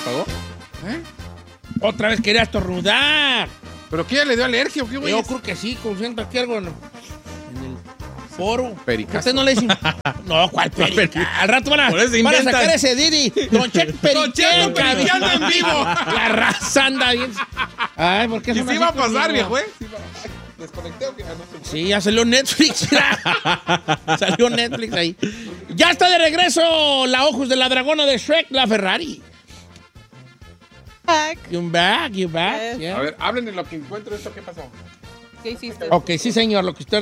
apagó. Otra vez quería estornudar. ¿Pero qué? ¿Le dio alergia o qué, güey? Yo creo que sí, concentra aquí algo en el foro. Pericazo. ¿Usted no le dicen? No, ¿cuál perica? Al rato van Por eso a inventan. sacar ese Didi. Don Cheto periquero, periqueando en vivo. La raza anda bien. Ay, ¿por qué Y son sí así va a pasar, conmigo? viejo, ¿eh? ¿Desconecté o qué? Ah, no sé. Sí, ya salió Netflix. Salió Netflix ahí. Ya está de regreso la ojos de la dragona de Shrek, la Ferrari. You back, Yes. yeah. A ver, hablen de lo que encuentro esto, ¿qué pasó? ¿Qué hiciste? Ok, sí, señor, lo que usted